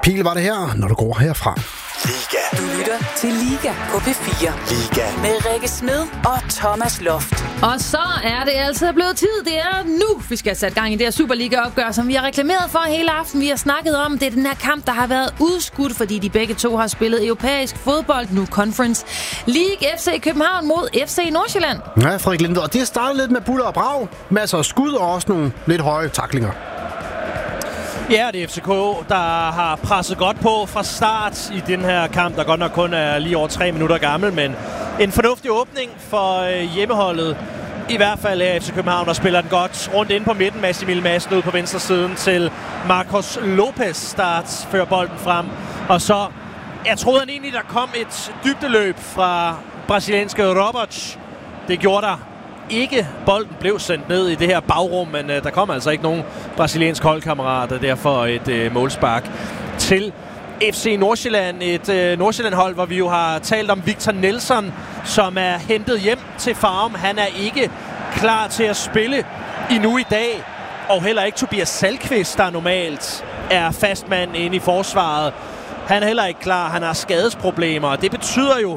Helt var det her, når du går herfra. Liga. Du lytter til Liga på P4. Liga. Med Rikke Smed og Thomas Loft. Og så er det altså blevet tid. Det er nu, vi skal sætte gang i det her Superliga-opgør, som vi har reklameret for hele aften. Vi har snakket om, det er den her kamp, der har været udskudt, fordi de begge to har spillet europæisk fodbold, nu Conference League. FC København mod FC Nordsjælland. Ja, Frederik Linde, og det startede lidt med buller og brag. Masser af skud og også nogle lidt høje tacklinger. Ja, det er FCK, der har presset godt på fra start i den her kamp, der godt nok kun er lige over 3 minutter gammel, men en fornuftig åbning for hjemmeholdet. I hvert fald er FC København, der spiller den godt rundt inde på midten. Emil Madsen ud på venstre siden til Marcos Lopez, der fører bolden frem. Og så, jeg troede egentlig, der kom et dybdeløb fra brasilianske Roberts. Det gjorde der ikke. Bolden blev sendt ned i det her bagrum, men der kom altså ikke nogen brasiliansk holdkammerat, og derfor et målspark til FC Nordsjælland. Et Nordsjælland-hold, hvor vi jo har talt om Victor Nelson, som er hentet hjem til Farum. Han er ikke klar til at spille endnu i dag, og heller ikke Tobias Salkvist, der normalt er fastmand inde i forsvaret. Han er heller ikke klar. Han har skadesproblemer, og det betyder jo,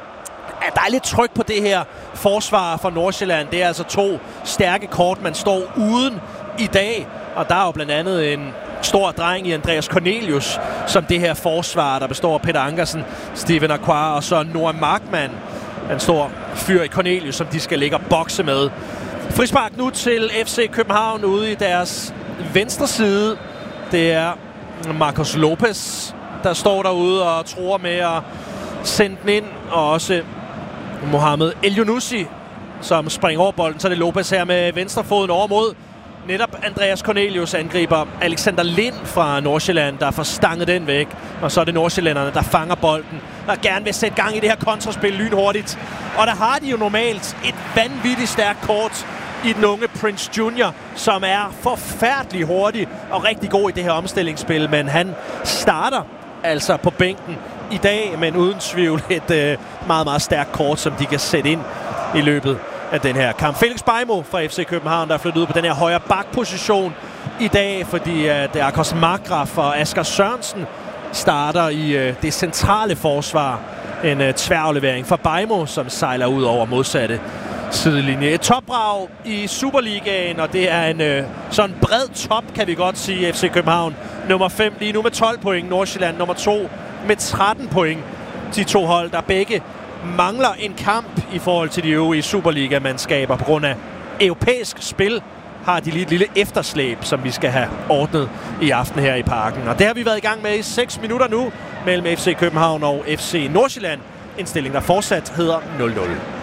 at der er lidt tryk på det her forsvar for Nordsjælland. Det er altså 2 stærke kort, man står uden i dag. Og der er jo blandt andet en stor dreng i Andreas Cornelius, som det her forsvar, der består af Peter Ankersen, Steven Aquar og så Noah Markmann. En stor fyr i Cornelius, som de skal ligge og bokse med. Frispark nu til FC København ude i deres venstre side. Det er Marcos Lopez, der står derude og tror med at sende den ind. Og også Mohamed El-Younousi, som springer over bolden. Så er det Lopez her med venstrefoden over mod netop Andreas Cornelius, angriber Alexander Lind fra Nordsjælland, der får stanget den væk. Og så er det nordsjællænderne, der fanger bolden, der gerne vil sætte gang i det her kontraspil lynhurtigt. Og der har de jo normalt et vanvittigt stærkt kort i den unge Prince Junior, som er forfærdelig hurtig og rigtig god i det her omstillingsspil. Men han starter altså på bænken i dag, men uden tvivl et meget, meget stærkt kort, som de kan sætte ind i løbet af den her kamp. Felix Beijmo fra FC København, der er flyttet ud på den her højre bakposition i dag, fordi Akos Markgraf og Asger Sørensen starter i det centrale forsvar. En tværaflevering fra Beijmo, som sejler ud over modsatte sidelinje. Et topbrag i Superligaen, og det er en sådan bred top, kan vi godt sige. FC København nummer 5 lige nu med 12 point. Nordsjælland nummer 2 med 13 point. De 2 hold, der begge mangler en kamp i forhold til de øvrige Superliga-mandskaber. På grund af europæisk spil har de lige et lille efterslæb, som vi skal have ordnet i aften her i Parken. Og det har vi været i gang med i 6 minutter nu mellem FC København og FC Nordsjælland. En stilling, der fortsat hedder 0-0.